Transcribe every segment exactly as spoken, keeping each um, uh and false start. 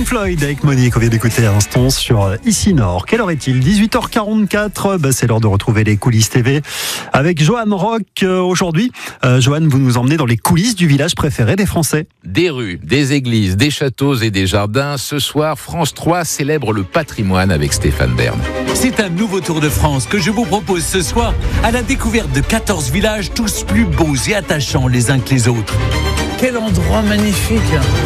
Pink Floyd avec Monique, on vient d'écouter à l'instant sur Ici Nord. Quelle heure est-il ? dix-huit heures quarante-quatre, bah c'est l'heure de retrouver les coulisses T V avec Johan Rock. Euh, aujourd'hui, euh, Johan, vous nous emmenez dans les coulisses du village préféré des Français. Des rues, des églises, des châteaux et des jardins. Ce soir, France trois célèbre le patrimoine avec Stéphane Bern. C'est un nouveau tour de France que je vous propose ce soir à la découverte de quatorze villages, tous plus beaux et attachants les uns que les autres. Quel endroit magnifique!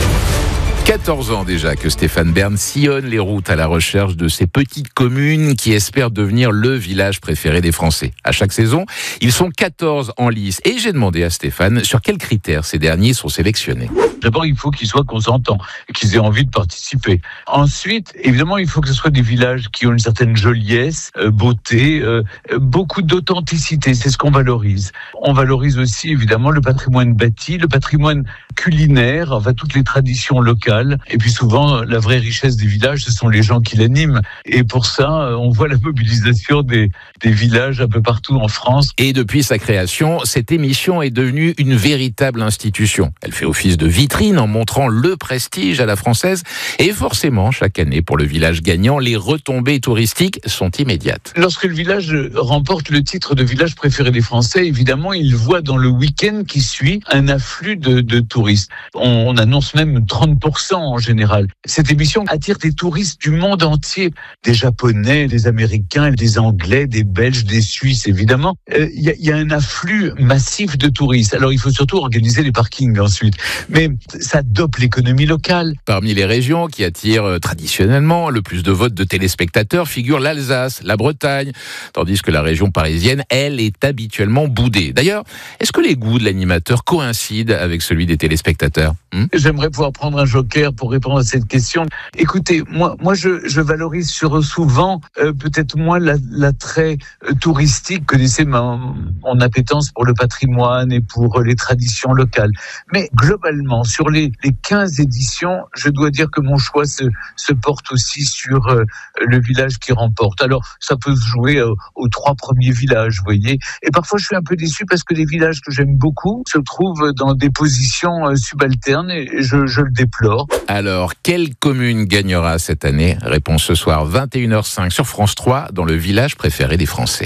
quatorze ans déjà que Stéphane Bern sillonne les routes à la recherche de ces petites communes qui espèrent devenir le village préféré des Français. À chaque saison, ils sont quatorze en lice. Et j'ai demandé à Stéphane sur quels critères ces derniers sont sélectionnés. D'abord, il faut qu'ils soient consentants, qu'ils aient envie de participer. Ensuite, évidemment, il faut que ce soit des villages qui ont une certaine joliesse, euh, beauté, euh, beaucoup d'authenticité. C'est ce qu'on valorise. On valorise aussi, évidemment, le patrimoine bâti, le patrimoine culinaire, enfin, toutes les traditions locales. Et puis souvent, la vraie richesse des villages, ce sont les gens qui l'animent. Et pour ça, on voit la mobilisation des, des villages un peu partout en France. Et depuis sa création, cette émission est devenue une véritable institution. Elle fait office de vitrine en montrant le prestige à la française. Et forcément, chaque année, pour le village gagnant, les retombées touristiques sont immédiates. Lorsque le village remporte le titre de village préféré des Français, évidemment, il voit dans le week-end qui suit un afflux de, de touristes. On, on annonce même trente pour cent en général. Cette émission attire des touristes du monde entier, des Japonais, des Américains, des Anglais, des Belges, des Suisses, évidemment. Il euh, y, y a un afflux massif de touristes. Alors, il faut surtout organiser les parkings ensuite. Mais ça dope l'économie locale. Parmi les régions qui attirent traditionnellement le plus de votes de téléspectateurs figurent l'Alsace, la Bretagne, tandis que la région parisienne, elle, est habituellement boudée. D'ailleurs, est-ce que les goûts de l'animateur coïncident avec celui des téléspectateurs ? hmm J'aimerais pouvoir prendre un joker pour répondre à cette question. Écoutez, moi, moi, je, je valorise sur souvent euh, peut-être moins la, l'attrait euh, touristique. Connaissez ma, mon appétence pour le patrimoine et pour euh, les traditions locales. Mais globalement, sur les, les quinze éditions, je dois dire que mon choix se, se porte aussi sur euh, le village qui remporte. Alors, ça peut se jouer euh, aux trois premiers villages, vous voyez. Et parfois, je suis un peu déçu parce que les villages que j'aime beaucoup se trouvent dans des positions euh, subalternes et je, je le déplore. Alors, quelle commune gagnera cette année ? Réponse ce soir, vingt et une heures cinq sur France trois, dans le village préféré des Français.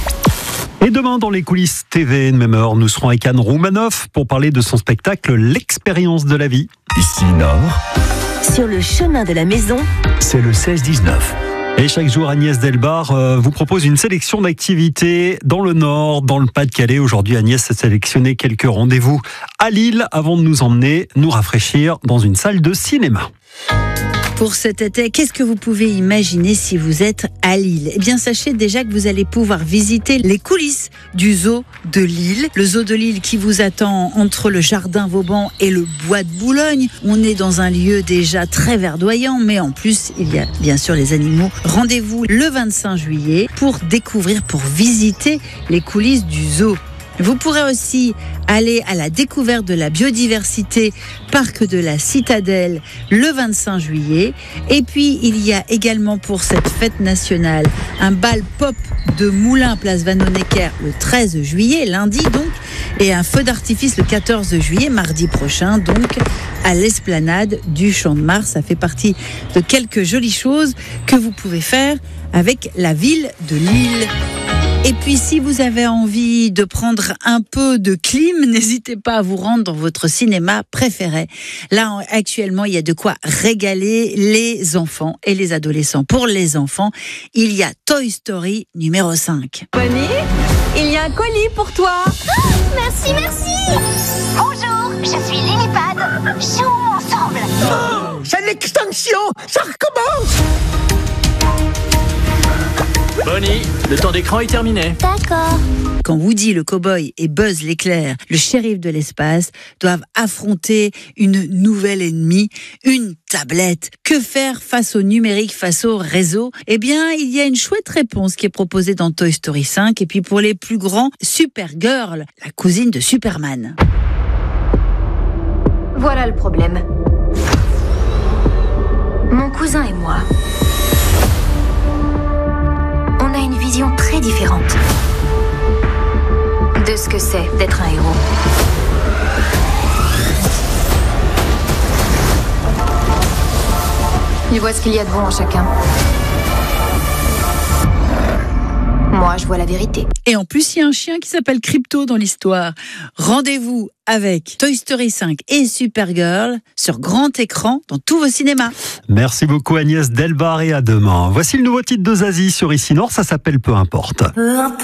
Et demain, dans les coulisses T V, de même heure, nous serons avec Anne Roumanoff pour parler de son spectacle L'expérience de la vie. Ici Nord, sur le chemin de la maison, c'est le seize dix-neuf. Et chaque jour, Agnès Delbar euh, vous propose une sélection d'activités dans le Nord, dans le Pas-de-Calais. Aujourd'hui, Agnès a sélectionné quelques rendez-vous à Lille avant de nous emmener, nous rafraîchir dans une salle de cinéma. Pour cet été, qu'est-ce que vous pouvez imaginer si vous êtes à Lille ? Eh bien, sachez déjà que vous allez pouvoir visiter les coulisses du zoo de Lille. Le zoo de Lille qui vous attend entre le jardin Vauban et le bois de Boulogne. On est dans un lieu déjà très verdoyant, mais en plus, il y a bien sûr les animaux. Rendez-vous le vingt-cinq juillet pour découvrir, pour visiter les coulisses du zoo. Vous pourrez aussi aller à la découverte de la biodiversité, parc de la Citadelle, le vingt-cinq juillet. Et puis, il y a également pour cette fête nationale un bal pop de Moulins, place Vanhoenacker, le treize juillet, lundi donc, et un feu d'artifice le quatorze juillet, mardi prochain, donc, à l'esplanade du Champ de Mars. Ça fait partie de quelques jolies choses que vous pouvez faire avec la ville de Lille. Et puis, si vous avez envie de prendre un peu de clim, n'hésitez pas à vous rendre dans votre cinéma préféré. Là, actuellement, il y a de quoi régaler les enfants et les adolescents. Pour les enfants, il y a Toy Story numéro cinq. Bonnie, il y a un colis pour toi. Oh, merci, merci. Bonjour, je suis Lillipad. Jouons ensemble. Oh, c'est l'extinction, ça recommence. Bonnie, le temps d'écran est terminé. D'accord. Quand Woody le cow-boy et Buzz l'éclair, le shérif de l'espace, doivent affronter une nouvelle ennemie, une tablette. Que faire face au numérique, face au réseau ? Eh bien, il y a une chouette réponse qui est proposée dans Toy Story cinq. Et puis pour les plus grands, Supergirl, la cousine de Superman. Voilà le problème. Mon cousin et moi, on a une vision très différente de ce que c'est d'être un héros. Il voit ce qu'il y a de bon en chacun. Moi, je vois la vérité. Et en plus, il y a un chien qui s'appelle Crypto dans l'histoire. Rendez-vous avec Toy Story cinq et Supergirl sur grand écran dans tous vos cinémas. Merci beaucoup Agnès Delbar et à demain. Voici le nouveau titre de Zazie sur Ici Nord, ça s'appelle Peu importe. Peu importe.